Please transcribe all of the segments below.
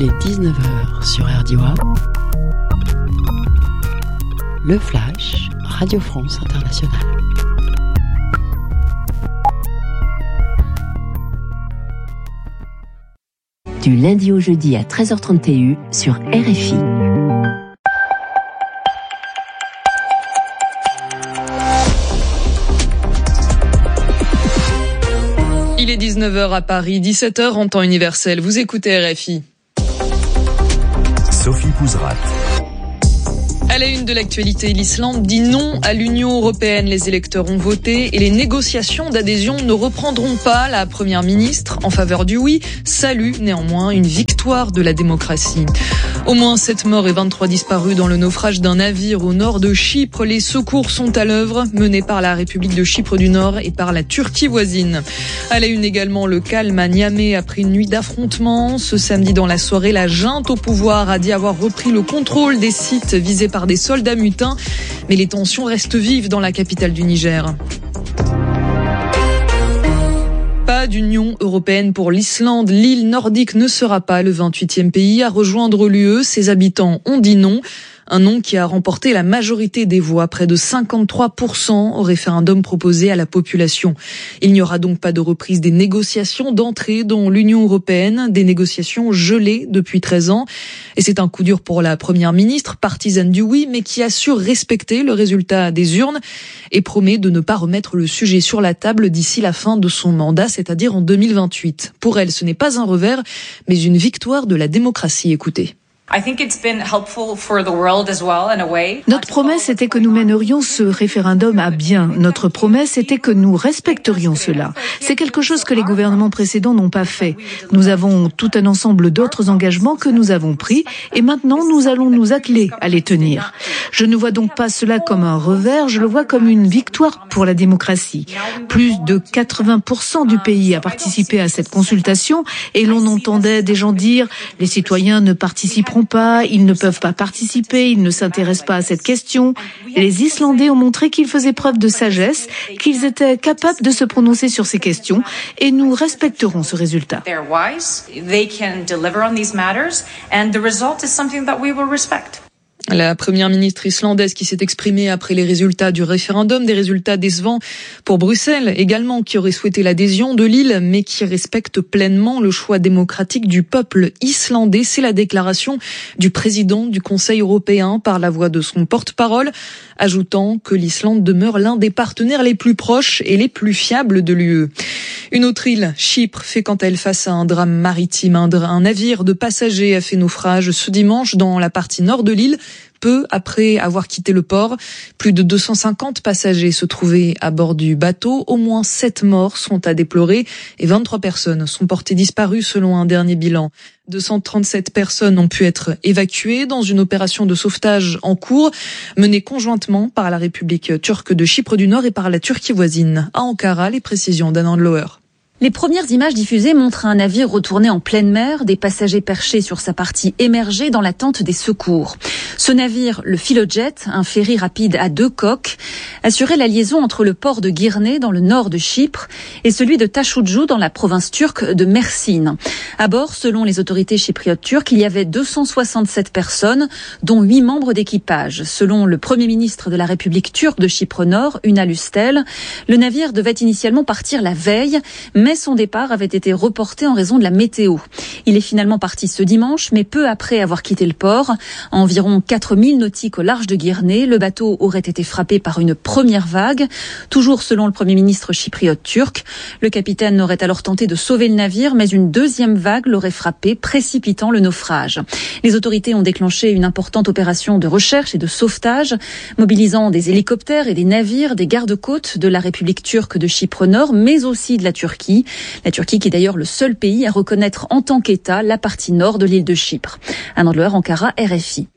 Il est 19h sur RDI. Le Flash, Radio France Internationale. Du lundi au jeudi à 13h30 TU sur RFI. Il est 19h à Paris, 17h en temps universel. Vous écoutez RFI. Sophie Pouzrat. À la une de l'actualité, l'Islande dit non à l'Union européenne. Les électeurs ont voté et les négociations d'adhésion ne reprendront pas. La première ministre, en faveur du oui, salue néanmoins une victoire de la démocratie. Au moins 7 morts et 23 disparus dans le naufrage d'un navire au nord de Chypre. Les secours sont à l'œuvre, menés par la République de Chypre du Nord et par la Turquie voisine. À la une également, le calme à Niamey après une nuit d'affrontements. Ce samedi dans la soirée, la junte au pouvoir a dit avoir repris le contrôle des sites visés par des soldats mutins. Mais les tensions restent vives dans la capitale du Niger. Pas d'Union européenne pour l'Islande. L'île nordique ne sera pas le 28e pays à rejoindre l'UE. Ses habitants ont dit non. Un non qui a remporté la majorité des voix, près de 53% au référendum proposé à la population. Il n'y aura donc pas de reprise des négociations d'entrée dans l'Union européenne, des négociations gelées depuis 13 ans. Et c'est un coup dur pour la première ministre, partisane du oui, mais qui assure respecter le résultat des urnes et promet de ne pas remettre le sujet sur la table d'ici la fin de son mandat, c'est-à-dire en 2028. Pour elle, ce n'est pas un revers, mais une victoire de la démocratie. Écoutez. Notre promesse était que nous mènerions ce référendum à bien. Notre promesse était que nous respecterions cela. C'est quelque chose que les gouvernements précédents n'ont pas fait. Nous avons tout un ensemble d'autres engagements que nous avons pris et maintenant nous allons nous atteler à les tenir. Je ne vois donc pas cela comme un revers, je le vois comme une victoire pour la démocratie. Plus de 80% du pays a participé à cette consultation et l'on entendait des gens dire « les citoyens ne participeront pas, ils ne peuvent pas participer, ils ne s'intéressent pas à cette question. » Les Islandais ont montré qu'ils faisaient preuve de sagesse, qu'ils étaient capables de se prononcer sur ces questions et nous respecterons ce résultat. La première ministre islandaise qui s'est exprimée après les résultats du référendum, des résultats décevants pour Bruxelles également, qui aurait souhaité l'adhésion de l'île, mais qui respecte pleinement le choix démocratique du peuple islandais. C'est la déclaration du président du Conseil européen par la voix de son porte-parole, ajoutant que l'Islande demeure l'un des partenaires les plus proches et les plus fiables de l'UE. Une autre île, Chypre, fait quant à elle face à un drame maritime. Un navire de passagers a fait naufrage ce dimanche dans la partie nord de l'île, peu après avoir quitté le port. Plus de 250 passagers se trouvaient à bord du bateau. Au moins 7 morts sont à déplorer et 23 personnes sont portées disparues selon un dernier bilan. 237 personnes ont pu être évacuées dans une opération de sauvetage en cours, menée conjointement par la République turque de Chypre du Nord et par la Turquie voisine. À Ankara, les précisions d'Anand Loher. Les premières images diffusées montrent un navire retourné en pleine mer, des passagers perchés sur sa partie émergée dans l'attente des secours. Ce navire, le Filojet, un ferry rapide à 2 coques, assurait la liaison entre le port de Girne dans le nord de Chypre et celui de Taşucu dans la province turque de Mersin. À bord, selon les autorités chypriotes turques, il y avait 267 personnes, dont 8 membres d'équipage. Selon le premier ministre de la République turque de Chypre Nord, Ünal Üstel, le navire devait initialement partir la veille, mais son départ avait été reporté en raison de la météo. Il est finalement parti ce dimanche, mais peu après avoir quitté le port. À environ 4000 nautiques au large de Girne, le bateau aurait été frappé par une première vague. Toujours selon le premier ministre chypriote turc, le capitaine aurait alors tenté de sauver le navire, mais une deuxième vague l'aurait frappé, précipitant le naufrage. Les autorités ont déclenché une importante opération de recherche et de sauvetage, mobilisant des hélicoptères et des navires, des gardes-côtes de la République turque de Chypre Nord, mais aussi de la Turquie. La Turquie qui est d'ailleurs le seul pays à reconnaître en tant qu'État la partie nord de l'île de Chypre. Anand Loher, Ankara, RFI.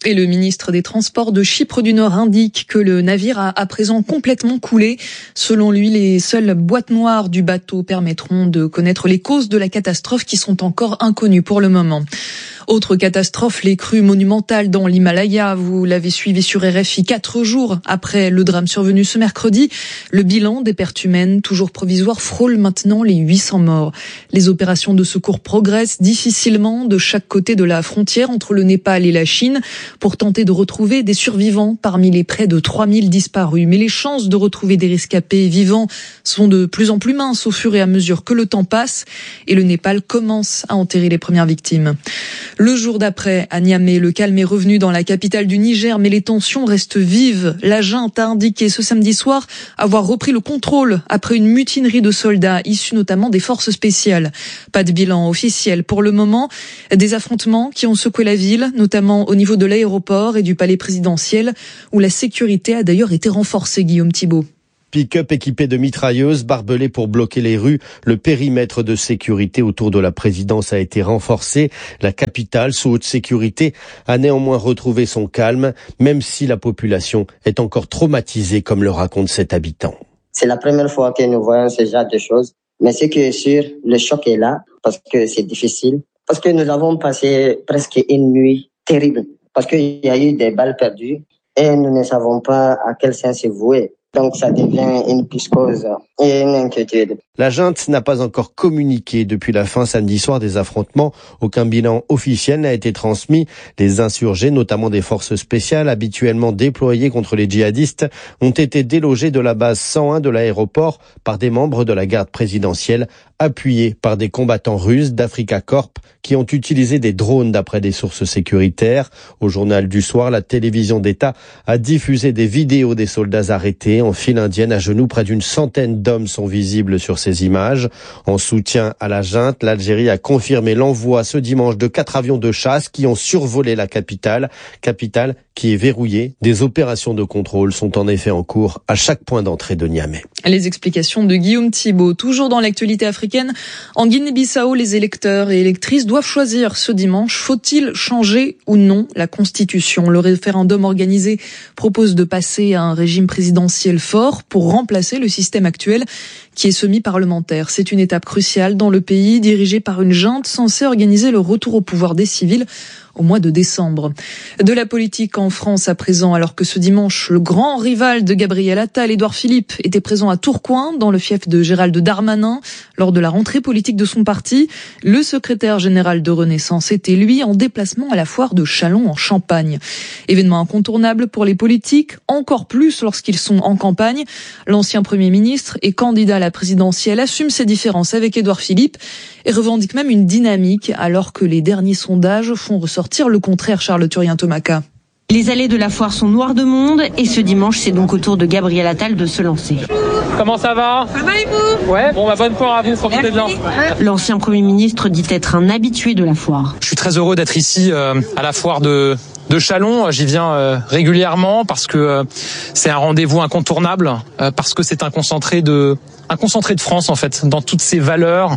Et le ministre des Transports de Chypre du Nord indique que le navire a à présent complètement coulé. Selon lui, les seules boîtes noires du bateau permettront de connaître les causes de la catastrophe qui sont encore inconnues pour le moment. Autre catastrophe, les crues monumentales dans l'Himalaya. Vous l'avez suivi sur RFI 4 jours après le drame survenu ce mercredi. Le bilan des pertes humaines, toujours provisoire, frôle maintenant les 800 morts. Les opérations de secours progressent difficilement de chaque côté de la frontière entre le Népal et la Chine pour tenter de retrouver des survivants parmi les près de 3000 disparus. Mais les chances de retrouver des rescapés vivants sont de plus en plus minces au fur et à mesure que le temps passe et le Népal commence à enterrer les premières victimes. Le jour d'après, à Niamey, le calme est revenu dans la capitale du Niger, mais les tensions restent vives. La junte a indiqué ce samedi soir avoir repris le contrôle après une mutinerie de soldats issus notamment des forces spéciales. Pas de bilan officiel pour le moment. Des affrontements qui ont secoué la ville, notamment au niveau de l'aéroport et du palais présidentiel, où la sécurité a d'ailleurs été renforcée, Guillaume Thibault. Pick-up équipé de mitrailleuses, barbelés pour bloquer les rues. Le périmètre de sécurité autour de la présidence a été renforcé. La capitale, sous haute sécurité, a néanmoins retrouvé son calme, même si la population est encore traumatisée, comme le raconte cet habitant. C'est la première fois que nous voyons ce genre de choses. Mais ce qui est sûr, le choc est là, parce que c'est difficile. Parce que nous avons passé presque une nuit terrible. Parce qu'il y a eu des balles perdues et nous ne savons pas à quel sens se vouer. Donc ça devient une psychose et une inquiétude. La junte n'a pas encore communiqué depuis la fin samedi soir des affrontements. Aucun bilan officiel n'a été transmis. Les insurgés, notamment des forces spéciales habituellement déployées contre les djihadistes, ont été délogés de la base 101 de l'aéroport par des membres de la garde présidentielle, appuyés par des combattants russes d'Africa Corp qui ont utilisé des drones d'après des sources sécuritaires. Au journal du soir, la télévision d'État a diffusé des vidéos des soldats arrêtés en file indienne à genoux. Près d'une centaine d'hommes sont visibles sur ces images. En soutien à la junte, l'Algérie a confirmé l'envoi ce dimanche de 4 avions de chasse qui ont survolé la capitale qui est verrouillée. Des opérations de contrôle sont en effet en cours à chaque point d'entrée de Niamey. Les explications de Guillaume Thibault. Toujours dans l'actualité africaine, en Guinée-Bissau, les électeurs et électrices doivent choisir ce dimanche. Faut-il changer ou non la Constitution ? Le référendum organisé propose de passer à un régime présidentiel fort pour remplacer le système actuel qui est semi-parlementaire. C'est une étape cruciale dans le pays dirigé par une junte censée organiser le retour au pouvoir des civils au mois de décembre. De la politique en France à présent, alors que ce dimanche, le grand rival de Gabriel Attal, Édouard Philippe, était présent à Tourcoing, dans le fief de Gérald Darmanin, lors de la rentrée politique de son parti. Le secrétaire général de Renaissance était, lui, en déplacement à la foire de Châlons en Champagne. Événement incontournable pour les politiques, encore plus lorsqu'ils sont en campagne. L'ancien Premier ministre et candidat à la présidentielle assume ses différences avec Édouard Philippe et revendique même une dynamique, alors que les derniers sondages font ressortir le contraire. Charles Turien-Tomaka. Les allées de la foire sont noires de monde et ce dimanche, c'est donc au tour de Gabriel Attal de se lancer. Comment ça va ? Ça va et vous ? Ouais, bon, bonne foire à vous, profitez bien. L'ancien Premier ministre dit être un habitué de la foire. Je suis très heureux d'être ici à la foire de Châlons. J'y viens régulièrement parce que c'est un rendez-vous incontournable, parce que c'est un concentré de France en fait, dans toutes ses valeurs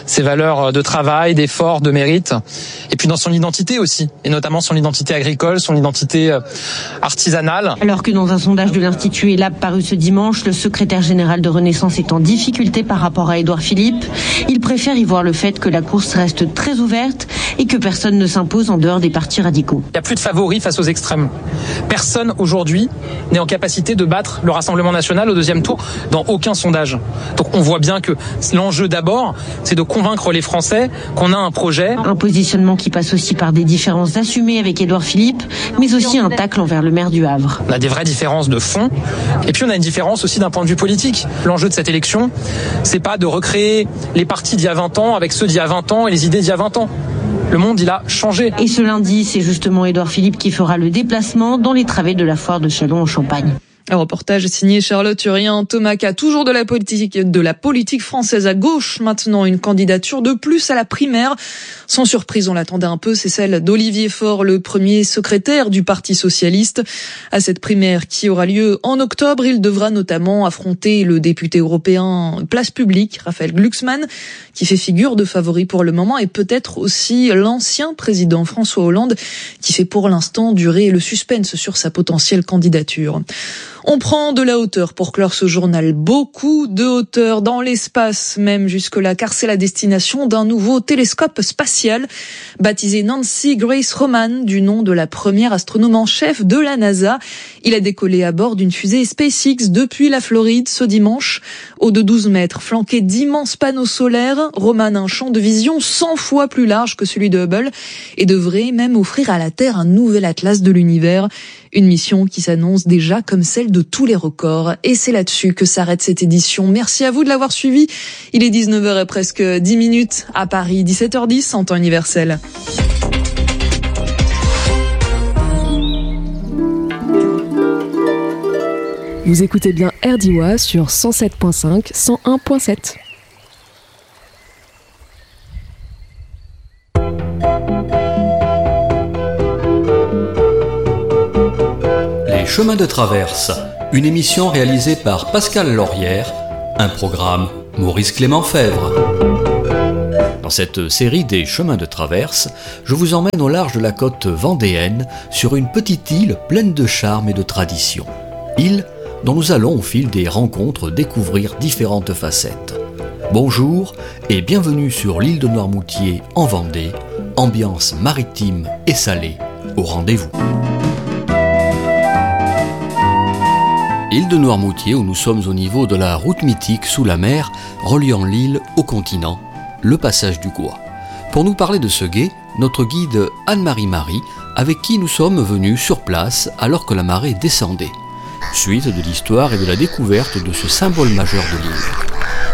de travail, d'effort, de mérite, et puis dans son identité aussi, et notamment son identité agricole, son identité artisanale. Alors que dans un sondage de l'Institut ELAB paru ce dimanche, le secrétaire général de Renaissance est en difficulté par rapport à Édouard Philippe, il préfère y voir le fait que la course reste très ouverte et que personne ne s'impose en dehors des partis radicaux. Il n'y a plus de favoris face aux extrêmes. Personne aujourd'hui n'est en capacité de battre le Rassemblement national au deuxième tour dans aucun sondage. Donc on voit bien que l'enjeu d'abord, c'est de convaincre les Français qu'on a un projet. Un positionnement qui passe aussi par des différences assumées avec Édouard Philippe, mais aussi un tacle envers le maire du Havre. On a des vraies différences de fond, et puis on a une différence aussi d'un point de vue politique. L'enjeu de cette élection, c'est pas de recréer les partis d'il y a 20 ans avec ceux d'il y a 20 ans et les idées d'il y a 20 ans. Le monde, il a changé. Et ce lundi, c'est justement Édouard Philippe qui fera le déplacement dans les travées de la foire de Châlons en Champagne. Un reportage signé Charlotte Urien, Thomaca, toujours de la politique française à gauche. Maintenant, une candidature de plus à la primaire. Sans surprise, on l'attendait un peu, c'est celle d'Olivier Faure, le premier secrétaire du Parti socialiste. À cette primaire qui aura lieu en octobre, il devra notamment affronter le député européen Place Publique, Raphaël Glucksmann, qui fait figure de favori pour le moment, et peut-être aussi l'ancien président François Hollande, qui fait pour l'instant durer le suspense sur sa potentielle candidature. On prend de la hauteur pour clore ce journal. Beaucoup de hauteur dans l'espace, même jusque-là, car c'est la destination d'un nouveau télescope spatial baptisé Nancy Grace Roman, du nom de la première astronome en chef de la NASA. Il a décollé à bord d'une fusée SpaceX depuis la Floride ce dimanche. Haut de 12 mètres, flanqué d'immenses panneaux solaires, Roman a un champ de vision 100 fois plus large que celui de Hubble et devrait même offrir à la Terre un nouvel atlas de l'univers. Une mission qui s'annonce déjà comme celle de tous les records. Et c'est là-dessus que s'arrête cette édition. Merci à vous de l'avoir suivi. Il est 19h et presque 10 minutes à Paris, 17h10 en temps universel. Vous écoutez bien RDIWA sur 107.5, 101.7. Les chemins de traverse, une émission réalisée par Pascal Laurière, un programme Maurice Clément Fèvre. Dans cette série des chemins de traverse, je vous emmène au large de la côte vendéenne sur une petite île pleine de charme et de tradition. Île dont nous allons au fil des rencontres découvrir différentes facettes. Bonjour et bienvenue sur l'île de Noirmoutier en Vendée, ambiance maritime et salée au rendez-vous. Île de Noirmoutier où nous sommes au niveau de la route mythique sous la mer reliant l'île au continent, le passage du Gois. Pour nous parler de ce gué, notre guide Anne-Marie Marie, avec qui nous sommes venus sur place alors que la marée descendait. Suite de l'histoire et de la découverte de ce symbole majeur de l'île.